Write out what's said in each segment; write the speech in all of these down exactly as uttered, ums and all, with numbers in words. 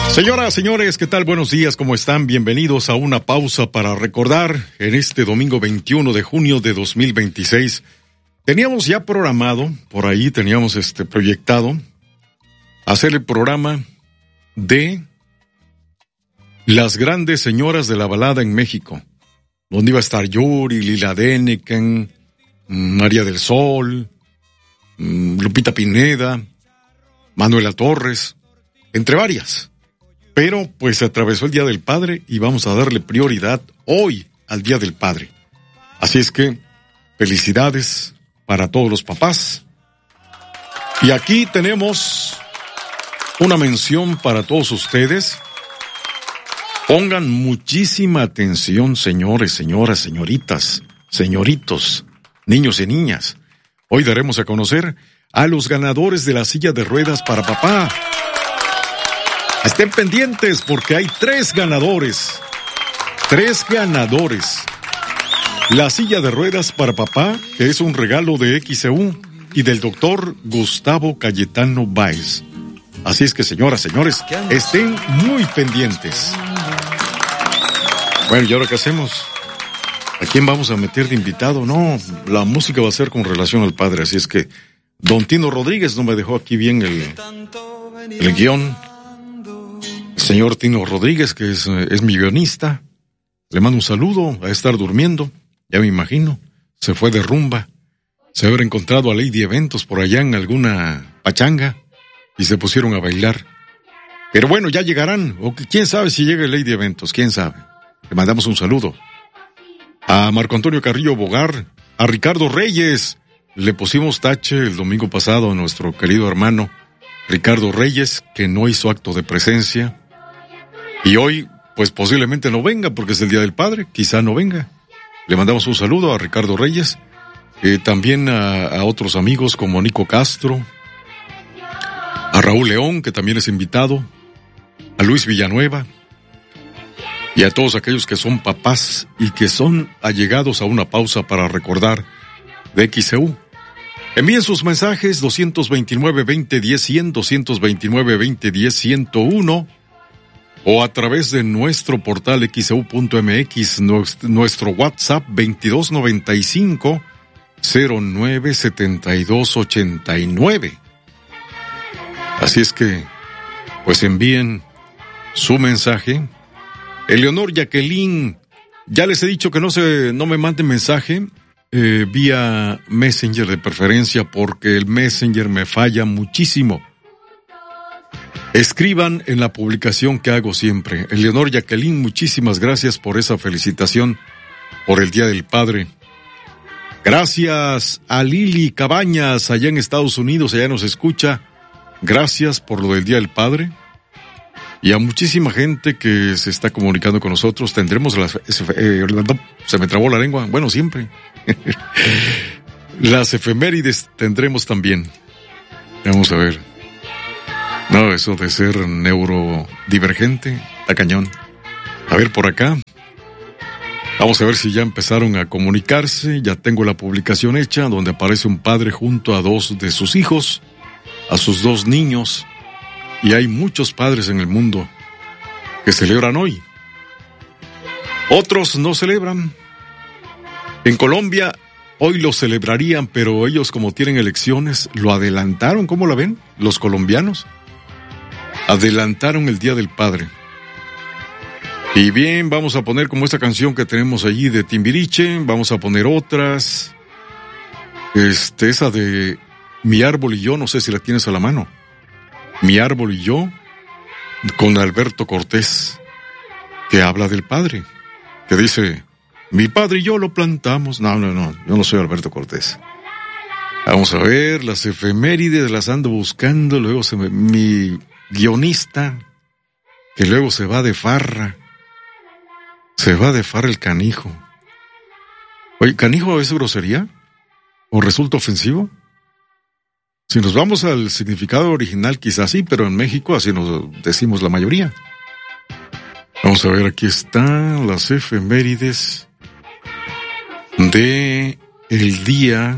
Señoras, señores, ¿qué tal? Buenos días, ¿cómo están? Bienvenidos a una pausa para recordar en este domingo veintiuno de junio de dos mil veintiséis. Teníamos ya programado, por ahí teníamos este proyectado, hacer el programa de las grandes señoras de la balada en México, donde iba a estar Yuri, Lila Deneken, María del Sol, Lupita Pineda, Manuela Torres, entre varias. Pero pues se atravesó el Día del Padre y vamos a darle prioridad hoy al Día del Padre. Así es que felicidades para todos los papás. Y aquí tenemos una mención para todos ustedes. Pongan muchísima atención, señores, señoras, señoritas, señoritos, niños y niñas. Hoy daremos a conocer a los ganadores de la silla de ruedas para papá. Estén pendientes porque hay tres ganadores. Tres ganadores. La silla de ruedas para papá, que es un regalo de X E U y del doctor Gustavo Cayetano Báez. Así es que, señoras, señores, estén muy pendientes. Bueno, ¿y ahora qué hacemos? ¿A quién vamos a meter de invitado? No, la música va a ser con relación al padre, así es que don Tino Rodríguez no me dejó aquí bien el, el guión. El señor Tino Rodríguez, que es, es mi guionista, le mando un saludo, a estar durmiendo, ya me imagino, se fue de rumba, se habrá encontrado a Lady Eventos por allá en alguna pachanga y se pusieron a bailar. Pero bueno, ya llegarán, o quién sabe si llega Lady Eventos, quién sabe. Le mandamos un saludo a Marco Antonio Carrillo Bogar, a Ricardo Reyes, le pusimos tache el domingo pasado a nuestro querido hermano Ricardo Reyes, que no hizo acto de presencia. Y hoy, pues posiblemente no venga porque es el Día del Padre, quizá no venga. Le mandamos un saludo a Ricardo Reyes, eh, también a, a otros amigos como Nico Castro, a Raúl León, que también es invitado, a Luis Villanueva, y a todos aquellos que son papás y que son allegados a una pausa para recordar de X E U. Envíen sus mensajes doscientos veintinueve, veinte diez, cien, doscientos veintinueve, veinte diez, ciento uno, o a través de nuestro portal X E U punto M X, nuestro WhatsApp veintidós noventa y cinco, cero nueve setenta y dos ochenta y nueve. Así es que, pues envíen su mensaje. Eleonor Jacqueline, ya les he dicho que no se, no me manden mensaje eh, vía Messenger de preferencia, porque el Messenger me falla muchísimo. Escriban en la publicación que hago siempre. Eleonor Jacqueline, muchísimas gracias por esa felicitación por el Día del Padre. Gracias a Lili Cabañas, allá en Estados Unidos, allá nos escucha. Gracias por lo del Día del Padre. Y a muchísima gente que se está comunicando con nosotros. Tendremos las... Eh, se me trabó la lengua. Bueno, siempre. Las efemérides tendremos también. Vamos a ver. No, eso de ser neurodivergente, está cañón. A ver, por acá. Vamos a ver si ya empezaron a comunicarse. Ya tengo la publicación hecha, donde aparece un padre junto a dos de sus hijos, a sus dos niños. Y hay muchos padres en el mundo que celebran hoy. Otros no celebran. En Colombia hoy lo celebrarían, pero ellos, como tienen elecciones, lo adelantaron. ¿Cómo la ven? Los colombianos adelantaron el Día del Padre. Y bien, vamos a poner como esta canción que tenemos allí de Timbiriche. Vamos a poner otras. Este, esa de Mi Árbol y Yo, no sé si la tienes a la mano. Mi Árbol y Yo, con Alberto Cortés, que habla del padre, que dice, mi padre y yo lo plantamos. No, no, no, yo no soy Alberto Cortés. Vamos a ver, las efemérides las ando buscando, luego se me, mi guionista, que luego se va de farra, se va de farra el canijo. Oye, ¿canijo es grosería? ¿O resulta ofensivo? Si nos vamos al significado original, quizás sí, pero en México así nos decimos la mayoría. Vamos a ver, aquí están las efemérides de el día,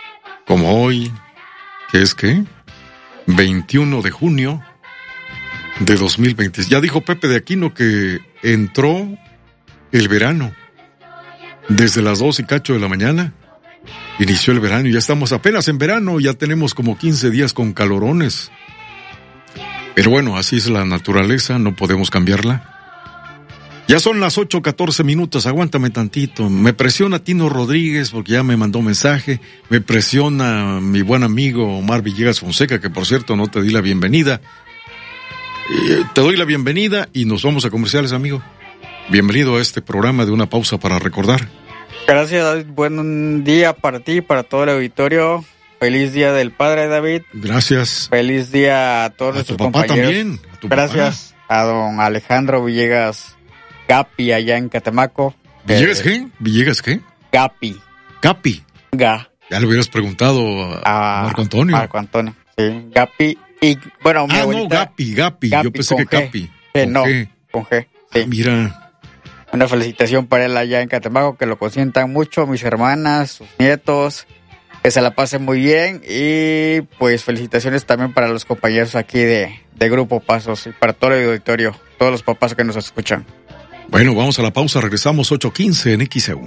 como hoy, que es ¿qué? veintiuno de junio de dos mil veinte. Ya dijo Pepe de Aquino que entró el verano. Desde las dos y cacho de la mañana inició el verano y ya estamos apenas en verano, ya tenemos como quince días con calorones. Pero bueno, así es la naturaleza, no podemos cambiarla. Ya son las ocho catorce minutos, aguántame tantito. Me presiona Tino Rodríguez porque ya me mandó mensaje. Me presiona mi buen amigo Omar Villegas Fonseca, que por cierto no te di la bienvenida. Eh, te doy la bienvenida y nos vamos a comerciales, amigo. Bienvenido a este programa de Una Pausa para Recordar. Gracias, David. Buen día para ti, para todo el auditorio. Feliz Día del Padre, David. Gracias. Feliz día a todos a nuestros tu papá compañeros. También, a tu Gracias papá. a don Alejandro Villegas Gapi allá en Catemaco. ¿Villegas eh, qué? ¿Villegas qué? Gapi. Capi. Ga. Ya le hubieras preguntado a, a Marco Antonio. Marco Antonio, sí. Gapi. Y bueno, mi ah, abuelita. no, Gapi, Gapi. Gapi Yo pensé que con G. Capi. Sí, ¿Con no, G? con G. Sí. Ah, mira. Una felicitación para él allá en Catemaco, que lo consientan mucho, mis hermanas, sus nietos, que se la pasen muy bien y pues felicitaciones también para los compañeros aquí de, de Grupo Pasos y para todo el auditorio, todos los papás que nos escuchan. Bueno, vamos a la pausa, regresamos ocho quince en X E U.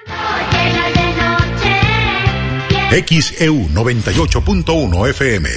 X E U noventa y ocho punto uno F M.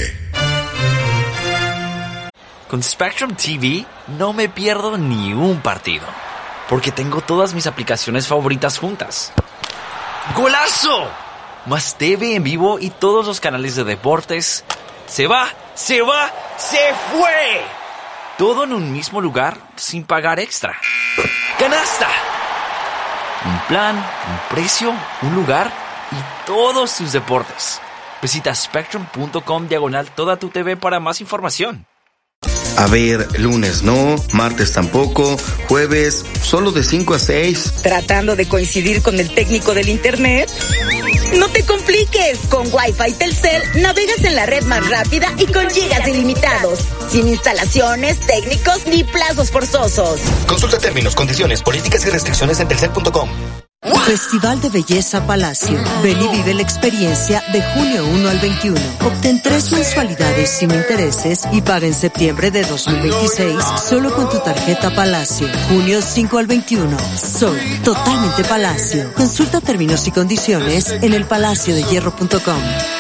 Con Spectrum T V no me pierdo ni un partido, porque tengo todas mis aplicaciones favoritas juntas. ¡Golazo! Más T V en vivo y todos los canales de deportes. ¡Se va! ¡Se va! ¡Se fue! Todo en un mismo lugar sin pagar extra. ¡Canasta! Un plan, un precio, un lugar y todos tus deportes. Visita spectrum.com diagonal toda tu T V para más información. A ver, lunes no, martes tampoco, jueves solo de cinco a seis. ¿Tratando de coincidir con el técnico del internet? No te compliques, con Wi-Fi Telcel navegas en la red más rápida y con gigas ilimitados, sin instalaciones, técnicos ni plazos forzosos. Consulta términos, condiciones, políticas y restricciones en telcel punto com. Festival de Belleza Palacio. Ven y vive la experiencia de junio uno al veintiuno. Obtén tres mensualidades sin intereses y paga en septiembre de dos mil veintiséis solo con tu tarjeta Palacio. Junio cinco al veintiuno. Soy totalmente Palacio. Consulta términos y condiciones en el palacio de hierro punto com.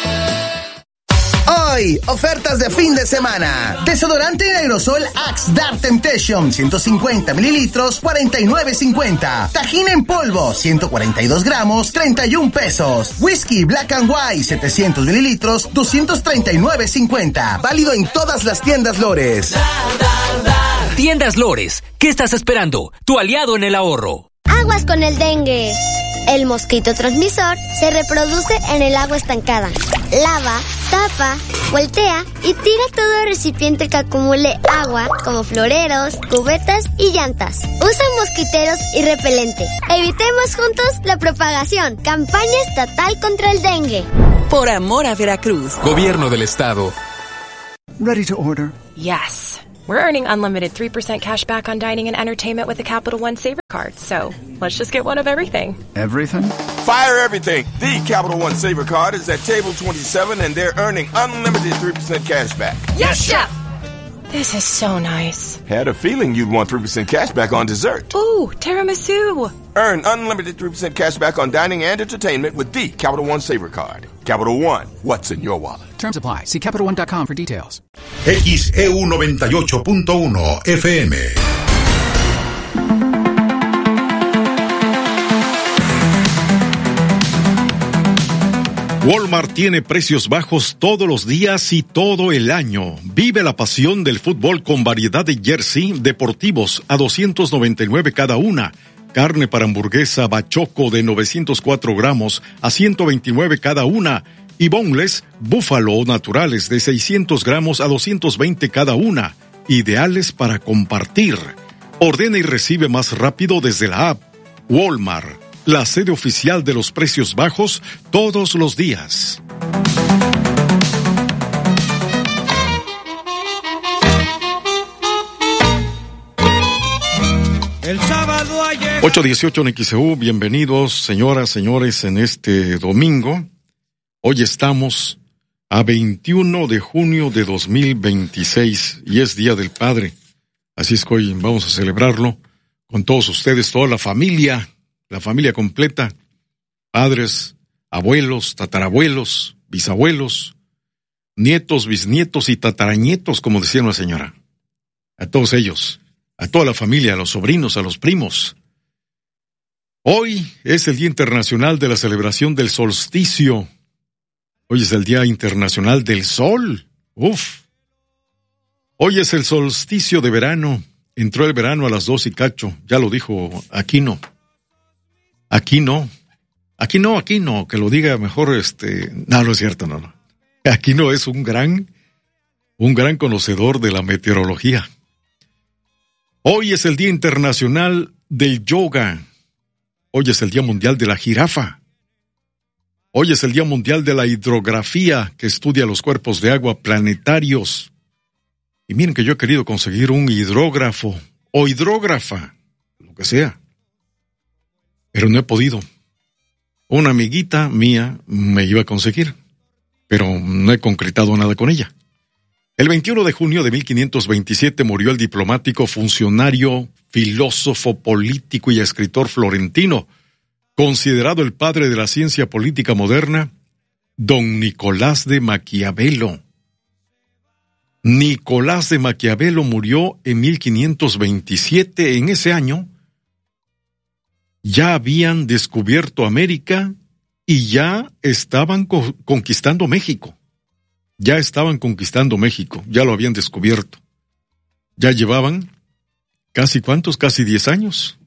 Hoy, ofertas de fin de semana. Desodorante en aerosol Axe Dark Temptation, ciento cincuenta mililitros, cuarenta y nueve cincuenta. Tajín en polvo, ciento cuarenta y dos gramos, treinta y un pesos. Whisky Black and White, setecientos mililitros, doscientos treinta y nueve cincuenta. Válido en todas las tiendas Lores. Tiendas Lores, ¿qué estás esperando? Tu aliado en el ahorro. Aguas con el dengue. El mosquito transmisor se reproduce en el agua estancada. Lava, tapa, voltea y tira todo recipiente que acumule agua, como floreros, cubetas y llantas. Usa mosquiteros y repelente. Evitemos juntos la propagación. Campaña estatal contra el dengue. Por amor a Veracruz. Gobierno del Estado. Ready to order? Yes. We're earning unlimited three percent cash back on dining and entertainment with the Capital One Saver Card, so let's just get one of everything. Everything? Fire everything! The Capital One Saver Card is at table twenty-seven and they're earning unlimited three percent cash back. Yes, Chef! This is so nice. Had a feeling you'd want three percent cash back on dessert. Ooh, tiramisu! Earn unlimited three percent cash back on dining and entertainment with the Capital One Saver Card. Capital One, what's in your wallet? Terms apply. See Capital One dot com for details. X E U noventa y ocho punto uno F M. Walmart tiene precios bajos todos los días y todo el año. Vive la pasión del fútbol con variedad de jersey deportivos a doscientos noventa y nueve cada una. Carne para hamburguesa Bachoco de novecientos cuatro gramos a ciento veintinueve cada una. Y boneless búfalo naturales de seiscientos gramos a doscientos veinte cada una. Ideales para compartir. Ordena y recibe más rápido desde la app. Walmart, la sede oficial de los precios bajos todos los días. El sábado ayer. ocho dieciocho en X E U, bienvenidos señoras, señores, en este domingo. Hoy estamos a veintiuno de junio de dos mil veintiséis y es Día del Padre. Así es que hoy vamos a celebrarlo con todos ustedes, toda la familia, la familia completa, padres, abuelos, tatarabuelos, bisabuelos, nietos, bisnietos y tataranietos, como decía una señora. A todos ellos, a toda la familia, a los sobrinos, a los primos. Hoy es el Día Internacional de la celebración del solsticio. Hoy es el Día Internacional del Sol. Uf. Hoy es el solsticio de verano. Entró el verano a las dos y cacho. Ya lo dijo Aquino. Aquí no. Aquí no, aquí no. Que lo diga mejor este... No, no es cierto, no, no. Aquino es un gran, un gran conocedor de la meteorología. Hoy es el Día Internacional del Yoga. Hoy es el Día Mundial de la Jirafa. Hoy es el Día Mundial de la Hidrografía, que estudia los cuerpos de agua planetarios. Y miren que yo he querido conseguir un hidrógrafo o hidrógrafa, lo que sea, pero no he podido. Una amiguita mía me iba a conseguir, pero no he concretado nada con ella. El veintiuno de junio de mil quinientos veintisiete murió el diplomático, funcionario, filósofo, político y escritor florentino, considerado el padre de la ciencia política moderna, don Nicolás de Maquiavelo. Nicolás de Maquiavelo murió en mil quinientos veintisiete. En ese año ya habían descubierto América y ya estaban co- conquistando México. Ya estaban conquistando México, ya lo habían descubierto. Ya llevaban casi, ¿cuántos? Casi diez años.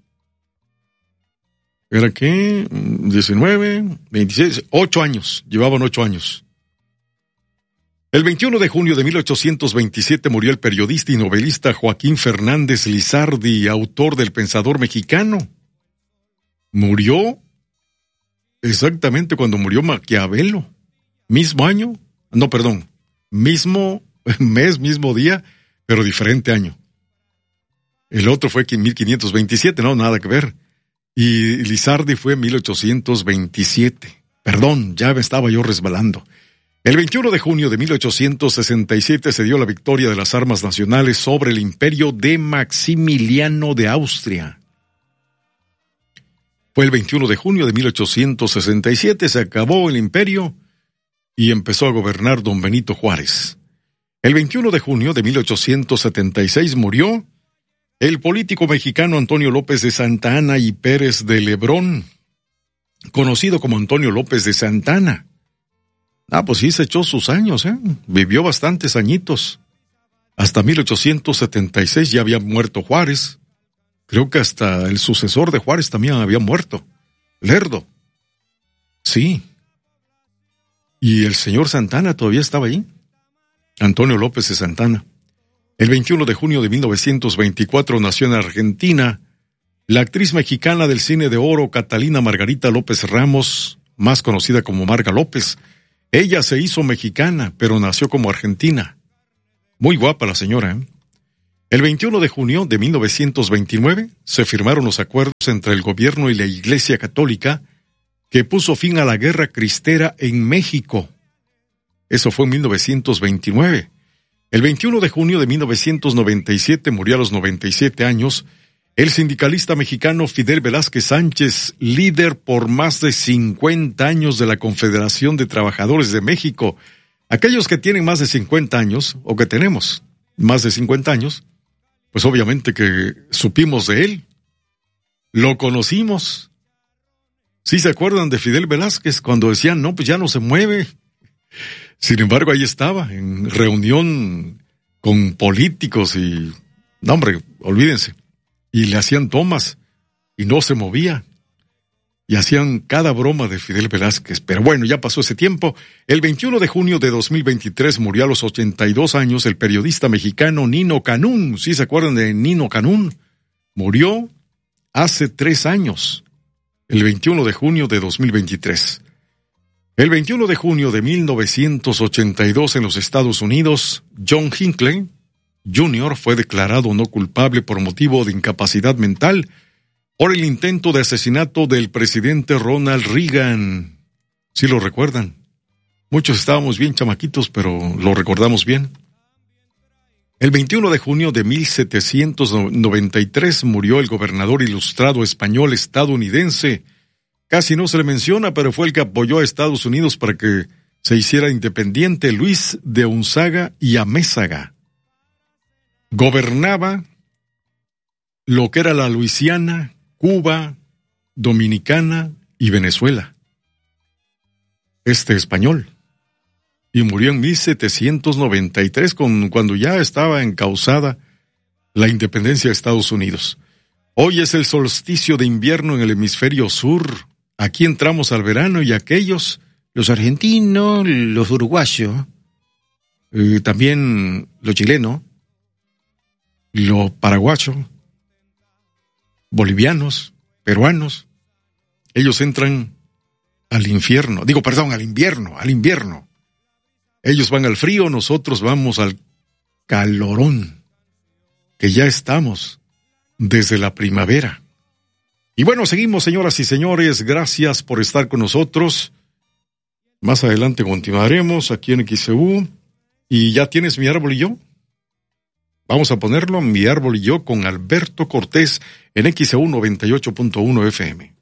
¿Era qué? diecinueve, veintiséis, ocho años, llevaban ocho años. El veintiuno de junio de mil ochocientos veintisiete murió el periodista y novelista Joaquín Fernández Lizardi, autor del Pensador Mexicano. Murió exactamente cuando murió Maquiavelo. Mismo año, no, perdón, mismo mes, mismo día, pero diferente año. El otro fue en mil quinientos veintisiete, no, nada que ver. Y Lizardi fue en mil ochocientos veintisiete. Perdón, ya me estaba yo resbalando. El veintiuno de junio de mil ochocientos sesenta y siete se dio la victoria de las armas nacionales sobre el imperio de Maximiliano de Austria. Fue el veintiuno de junio de mil ochocientos sesenta y siete, se acabó el imperio y empezó a gobernar don Benito Juárez. El veintiuno de junio de mil ochocientos setenta y seis murió el político mexicano Antonio López de Santa Anna y Pérez de Lebrón, conocido como Antonio López de Santa Anna. Ah, pues sí, se echó sus años, ¿eh? Vivió bastantes añitos. Hasta mil ochocientos setenta y seis ya había muerto Juárez. Creo que hasta el sucesor de Juárez también había muerto. Lerdo. Sí. Y el señor Santana todavía estaba ahí. Antonio López de Santana. El veintiuno de junio de mil novecientos veinticuatro nació en Argentina la actriz mexicana del cine de oro Catalina Margarita López Ramos, más conocida como Marga López. Ella se hizo mexicana, pero nació como argentina. Muy guapa la señora, ¿eh? El veintiuno de junio de mil novecientos veintinueve se firmaron los acuerdos entre el gobierno y la Iglesia Católica que puso fin a la guerra cristera en México. Eso fue en mil novecientos veintinueve. El veintiuno de junio de mil novecientos noventa y siete murió a los noventa y siete años el sindicalista mexicano Fidel Velázquez Sánchez, líder por más de cincuenta años de la Confederación de Trabajadores de México. Aquellos que tienen más de cincuenta años, o que tenemos más de cincuenta años, pues obviamente que supimos de él, lo conocimos. ¿Sí se acuerdan de Fidel Velázquez cuando decían, no, pues ya no se mueve? Sin embargo, ahí estaba, en reunión con políticos y, no hombre, olvídense. Y le hacían tomas y no se movía. Y hacían cada broma de Fidel Velázquez. Pero bueno, ya pasó ese tiempo. El veintiuno de junio de dos mil veintitrés murió a los ochenta y dos años el periodista mexicano Nino Canún. ¿Sí se acuerdan de Nino Canún? Murió hace tres años, el veintiuno de junio de dos mil veintitrés. El veintiuno de junio de mil novecientos ochenta y dos en los Estados Unidos, John Hinckley junior fue declarado no culpable por motivo de incapacidad mental por el intento de asesinato del presidente Ronald Reagan. ¿Sí lo recuerdan? Muchos estábamos bien chamaquitos, pero lo recordamos bien. El veintiuno de junio de mil setecientos noventa y tres murió el gobernador ilustrado español estadounidense. Casi no se le menciona, pero fue el que apoyó a Estados Unidos para que se hiciera independiente, Luis de Unzaga y Amézaga. Gobernaba lo que era la Luisiana, Cuba, Dominicana y Venezuela. Este español. Y murió en mil setecientos noventa y tres, con, cuando ya estaba encauzada la independencia de Estados Unidos. Hoy es el solsticio de invierno en el hemisferio sur. Aquí entramos al verano y aquellos, los argentinos, los uruguayos, eh, también los chilenos, los paraguayos, bolivianos, peruanos, ellos entran al infierno, digo, perdón, al invierno, al invierno. Ellos van al frío, nosotros vamos al calorón, que ya estamos desde la primavera. Y bueno, seguimos, señoras y señores, gracias por estar con nosotros. Más adelante continuaremos aquí en X E U. ¿Y ya tienes Mi Árbol y Yo? Vamos a ponerlo, Mi Árbol y Yo, con Alberto Cortés en X E U noventa y ocho punto uno F M.